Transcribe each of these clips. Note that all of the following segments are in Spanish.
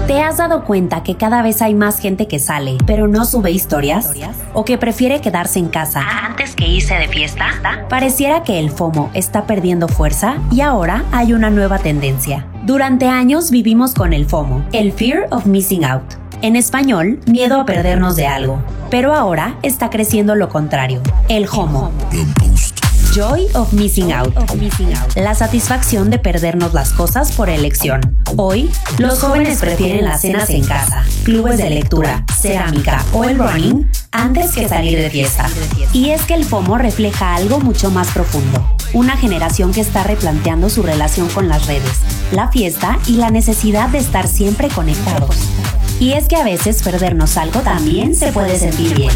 ¿Te has dado cuenta que cada vez hay más gente que sale, pero no sube historias? ¿O que prefiere quedarse en casa antes que irse de fiesta? Pareciera que el FOMO está perdiendo fuerza y ahora hay una nueva tendencia. Durante años vivimos con el FOMO, el Fear of Missing Out. En español, miedo a perdernos de algo. Pero ahora está creciendo lo contrario, el JOMO. Joy of Missing Out. La satisfacción de perdernos las cosas por elección. Hoy, los jóvenes prefieren las cenas en casa, clubes de lectura, cerámica o el running antes que salir de fiesta. Y es que el FOMO refleja algo mucho más profundo. Una generación que está replanteando su relación con las redes, la fiesta y la necesidad de estar siempre conectados. Y es que a veces perdernos algo también se puede sentir bien.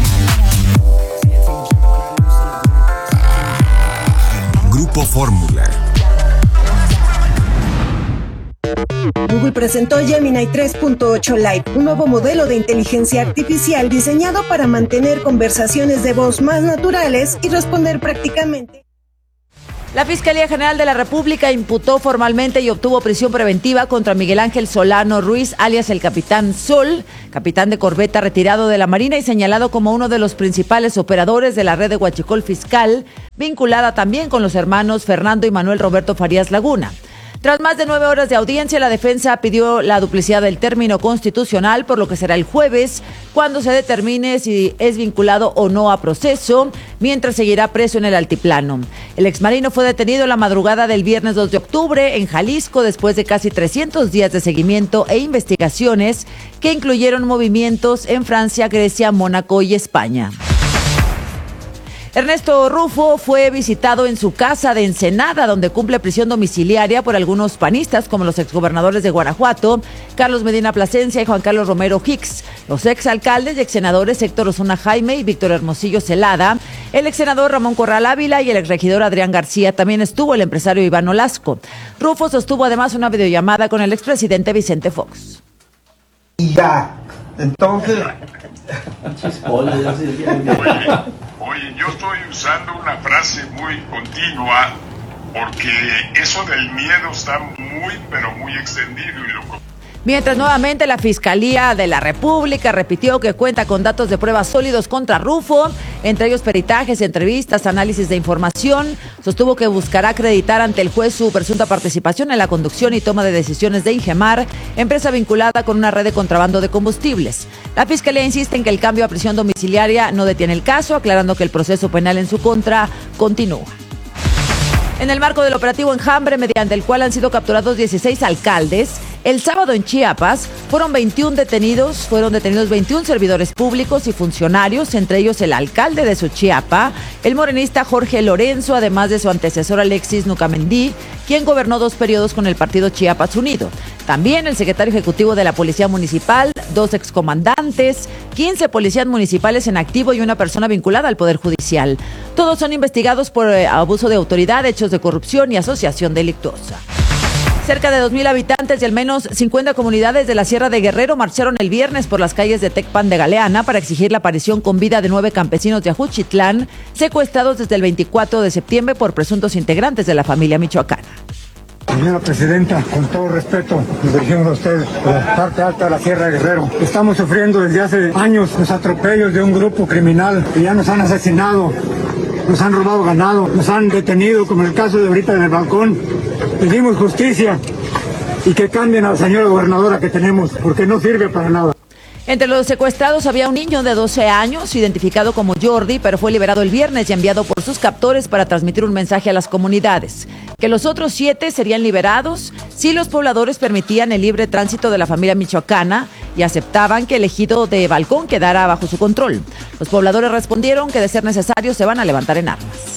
Grupo Fórmula. Google presentó Gemini 3.8 Lite, un nuevo modelo de inteligencia artificial diseñado para mantener conversaciones de voz más naturales y responder prácticamente. La Fiscalía General de la República imputó formalmente y obtuvo prisión preventiva contra Miguel Ángel Solano Ruiz, alias el Capitán Sol, capitán de corbeta retirado de la Marina y señalado como uno de los principales operadores de la red de huachicol fiscal, vinculada también con los hermanos Fernando y Manuel Roberto Farías Laguna. Tras más de 9 horas de audiencia, la defensa pidió la duplicidad del término constitucional, por lo que será el jueves cuando se determine si es vinculado o no a proceso, mientras seguirá preso en el altiplano. El exmarino fue detenido la madrugada del viernes 2 de octubre en Jalisco después de casi 300 días de seguimiento e investigaciones que incluyeron movimientos en Francia, Grecia, Mónaco y España. Ernesto Rufo fue visitado en su casa de Ensenada, donde cumple prisión domiciliaria por algunos panistas, como los exgobernadores de Guanajuato, Carlos Medina Plasencia y Juan Carlos Romero Hicks, los exalcaldes y exsenadores Héctor Osuna Jaime y Víctor Hermosillo Celada, el exsenador Ramón Corral Ávila y el exregidor Adrián García. También estuvo el empresario Iván Olasco. Rufo sostuvo además una videollamada con el expresidente Vicente Fox. Y ya, entonces... Oye, yo estoy usando una frase muy continua porque eso del miedo está muy, pero muy extendido y lo... Mientras nuevamente la Fiscalía de la República repitió que cuenta con datos de pruebas sólidos contra Rufo, entre ellos peritajes, entrevistas, análisis de información, sostuvo que buscará acreditar ante el juez su presunta participación en la conducción y toma de decisiones de Ingemar, empresa vinculada con una red de contrabando de combustibles. La Fiscalía insiste en que el cambio a prisión domiciliaria no detiene el caso, aclarando que el proceso penal en su contra continúa. En el marco del operativo Enjambre, mediante el cual han sido capturados 16 alcaldes, el sábado en Chiapas fueron detenidos 21 servidores públicos y funcionarios, entre ellos el alcalde de Suchiapa, el morenista Jorge Lorenzo, además de su antecesor Alexis Nucamendí, quien gobernó 2 periodos con el partido Chiapas Unido. También el secretario ejecutivo de la Policía Municipal, 2 excomandantes, 15 policías municipales en activo y una persona vinculada al Poder Judicial. Todos son investigados por abuso de autoridad, hechos de corrupción y asociación delictuosa. Cerca de 2,000 habitantes y al menos 50 comunidades de la Sierra de Guerrero marcharon el viernes por las calles de Tecpan de Galeana para exigir la aparición con vida de 9 campesinos de Ajuchitlán, secuestrados desde el 24 de septiembre por presuntos integrantes de la familia michoacana. Señora Presidenta, con todo respeto, nos dirigimos a usted, de la parte alta de la Sierra de Guerrero. Estamos sufriendo desde hace años los atropellos de un grupo criminal que ya nos han asesinado, nos han robado ganado, nos han detenido, como en el caso de ahorita en el balcón. Pedimos justicia y que cambien a la señora gobernadora que tenemos, porque no sirve para nada. Entre los secuestrados había un niño de 12 años, identificado como Jordi, pero fue liberado el viernes y enviado por sus captores para transmitir un mensaje a las comunidades, que los otros 7 serían liberados si los pobladores permitían el libre tránsito de la familia michoacana y aceptaban que el ejido de Balcón quedara bajo su control. Los pobladores respondieron que de ser necesario se van a levantar en armas.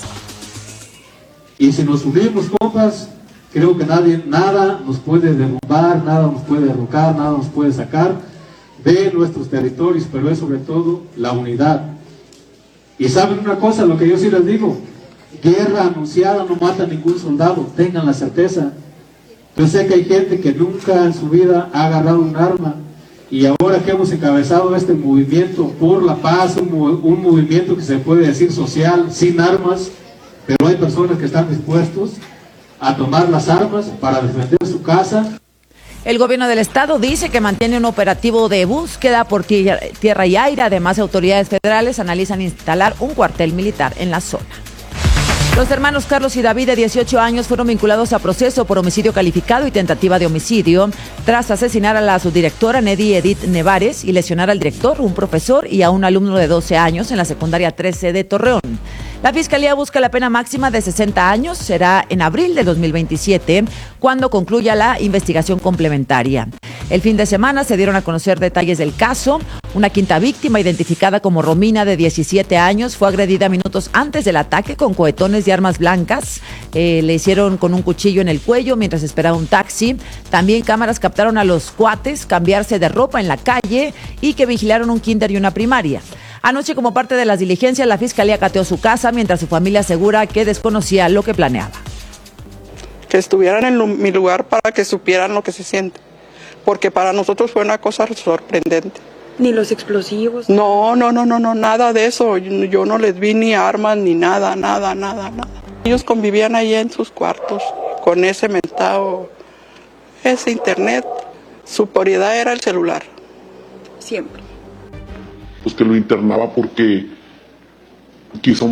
Y si nos unimos, compas, creo que nada nos puede derrumbar, nada nos puede derrocar, nada nos puede sacar de nuestros territorios, pero es sobre todo la unidad. Y saben una cosa, lo que yo sí les digo, guerra anunciada no mata a ningún soldado, tengan la certeza. Yo sé que hay gente que nunca en su vida ha agarrado un arma, y ahora que hemos encabezado este movimiento por la paz, un movimiento que se puede decir social, sin armas, pero hay personas que están dispuestos a tomar las armas para defender su casa. El gobierno del estado dice que mantiene un operativo de búsqueda por tierra y aire. Además, autoridades federales analizan instalar un cuartel militar en la zona. Los hermanos Carlos y David, de 18 años, fueron vinculados a proceso por homicidio calificado y tentativa de homicidio tras asesinar a la subdirectora Nedi Edith Nevares y lesionar al director, un profesor y a un alumno de 12 años en la secundaria 13 de Torreón. La Fiscalía busca la pena máxima de 60 años. Será en abril de 2027 cuando concluya la investigación complementaria. El fin de semana se dieron a conocer detalles del caso. Una quinta víctima, identificada como Romina, de 17 años, fue agredida minutos antes del ataque con cohetones y armas blancas. Le hicieron con un cuchillo en el cuello mientras esperaba un taxi. También cámaras captaron a los cuates cambiarse de ropa en la calle y que vigilaron un kinder y una primaria. Anoche, como parte de las diligencias, la Fiscalía cateó su casa mientras su familia asegura que desconocía lo que planeaba. Que estuvieran en mi lugar para que supieran lo que se siente, porque para nosotros fue una cosa sorprendente. ¿Ni los explosivos? No, nada de eso. Yo no les vi ni armas ni nada. Ellos convivían ahí en sus cuartos con ese mentado, ese internet. Su prioridad era el celular. Siempre. Pues que lo internaba porque quiso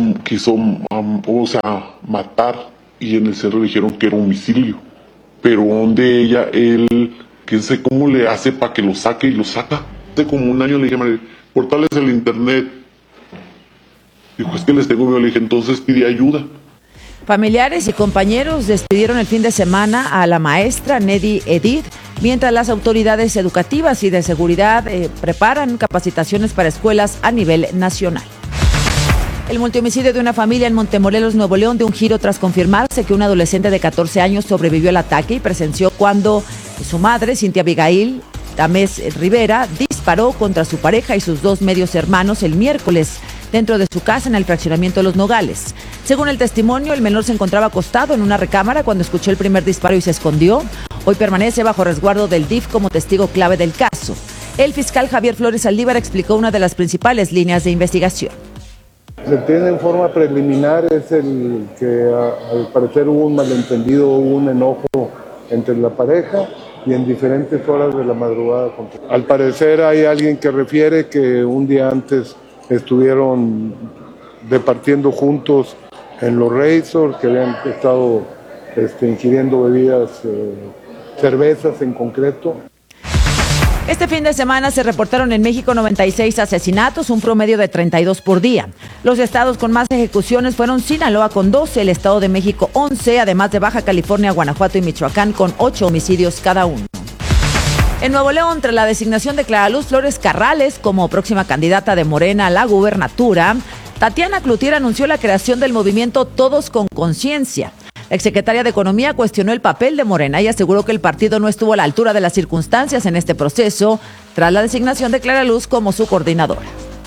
matar, y en el centro le dijeron que era homicidio. Pero donde él, quién sé cómo le hace para que lo saque, y lo saca. Hace como un año le dije, portales el internet. Dijo, es que les tengo miedo. Le dije, entonces pide ayuda. Familiares y compañeros despidieron el fin de semana a la maestra Nedi Edith, mientras las autoridades educativas y de seguridad preparan capacitaciones para escuelas a nivel nacional. El multihomicidio de una familia en Montemorelos, Nuevo León, dio un giro tras confirmarse que un adolescente de 14 años sobrevivió al ataque y presenció cuando su madre, Cintia Abigail Tamés Rivera, disparó contra su pareja y sus dos medios hermanos el miércoles dentro de su casa en el fraccionamiento de Los Nogales. Según el testimonio, el menor se encontraba acostado en una recámara cuando escuchó el primer disparo y se escondió. Hoy permanece bajo resguardo del DIF como testigo clave del caso. El fiscal Javier Flores Saldívar explicó una de las principales líneas de investigación. Se tiene en forma preliminar es el que al parecer hubo un malentendido, hubo un enojo entre la pareja y en diferentes horas de la madrugada. Al parecer hay alguien que refiere que un día antes estuvieron departiendo juntos en los Razors, que habían estado ingiriendo bebidas, cervezas en concreto. Este fin de semana se reportaron en México 96 asesinatos, un promedio de 32 por día. Los estados con más ejecuciones fueron Sinaloa con 12, el Estado de México 11, además de Baja California, Guanajuato y Michoacán con 8 homicidios cada uno. En Nuevo León, tras la designación de Clara Luz Flores Carrales como próxima candidata de Morena a la gubernatura, Tatiana Cloutier anunció la creación del movimiento Todos con Conciencia. La exsecretaria de Economía cuestionó el papel de Morena y aseguró que el partido no estuvo a la altura de las circunstancias en este proceso tras la designación de Clara Luz como su coordinadora.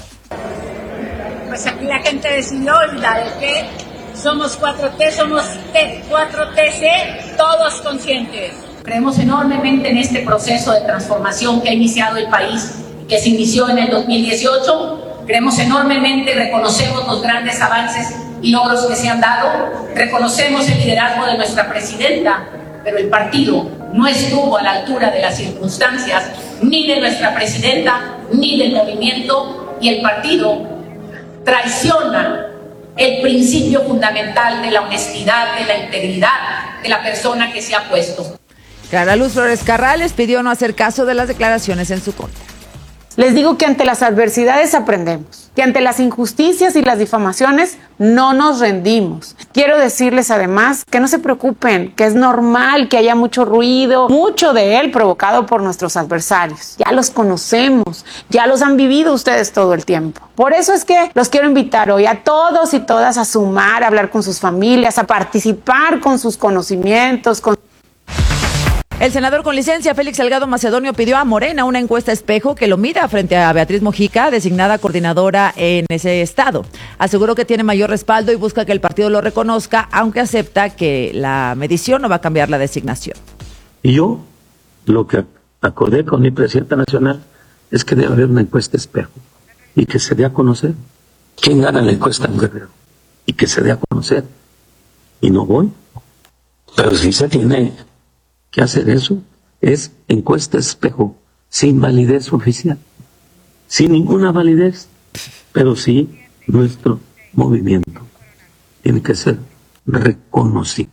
Pues aquí la gente decidió y la de que somos 4T, somos 4TC, todos conscientes. Creemos enormemente en este proceso de transformación que ha iniciado el país, que se inició en el 2018. Creemos enormemente y reconocemos los grandes avances y logros que se han dado. Reconocemos el liderazgo de nuestra presidenta, pero el partido no estuvo a la altura de las circunstancias, ni de nuestra presidenta, ni del movimiento, y el partido traiciona el principio fundamental de la honestidad, de la integridad de la persona que se ha puesto. Clara Luz Flores Carrales pidió no hacer caso de las declaraciones en su contra. Les digo que ante las adversidades aprendemos, que ante las injusticias y las difamaciones no nos rendimos. Quiero decirles además que no se preocupen, que es normal que haya mucho ruido, mucho de él provocado por nuestros adversarios. Ya los conocemos, ya los han vivido ustedes todo el tiempo. Por eso es que los quiero invitar hoy a todos y todas a sumar, a hablar con sus familias, a participar con sus conocimientos, con... El senador con licencia, Félix Salgado Macedonio, pidió a Morena una encuesta espejo que lo mida frente a Beatriz Mojica, designada coordinadora en ese estado. Aseguró que tiene mayor respaldo y busca que el partido lo reconozca, aunque acepta que la medición no va a cambiar la designación. Y yo lo que acordé con mi presidenta nacional es que debe haber una encuesta espejo y que se dé a conocer quién gana la encuesta en Guerrero y que se dé a conocer. Y no voy, pero sí se tiene que hacer eso es encuesta espejo, sin validez oficial, sin ninguna validez, pero sí nuestro movimiento tiene que ser reconocido.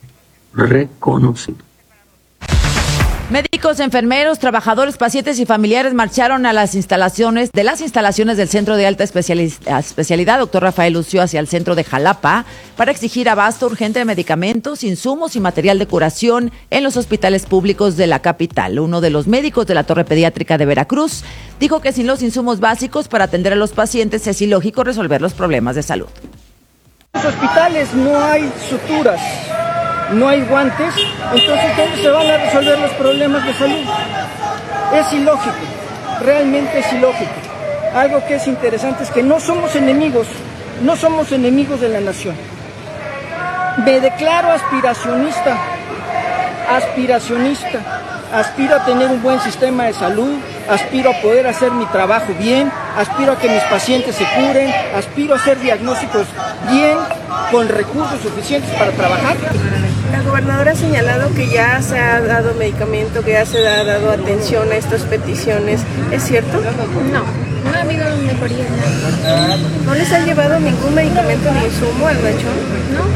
Médicos, enfermeros, trabajadores, pacientes y familiares marcharon a las instalaciones del Centro de Alta Especialidad Dr. Rafael Lucio hacia el centro de Jalapa para exigir abasto urgente de medicamentos, insumos y material de curación en los hospitales públicos de la capital. Uno de los médicos de la Torre Pediátrica de Veracruz dijo que sin los insumos básicos para atender a los pacientes es ilógico resolver los problemas de salud. En los hospitales no hay suturas, no hay guantes, entonces ¿cómo se van a resolver los problemas de salud? Es ilógico, realmente es ilógico. Algo que es interesante es que no somos enemigos de la nación. Me declaro aspiracionista, aspiro a tener un buen sistema de salud, aspiro a poder hacer mi trabajo bien, aspiro a que mis pacientes se curen, aspiro a hacer diagnósticos bien, con recursos suficientes para trabajar. La gobernadora ha señalado que ya se ha dado medicamento, que ya se ha dado atención a estas peticiones. ¿Es cierto? No ha habido mejoría. ¿No les han llevado ningún medicamento ni insumo al Nachón? No.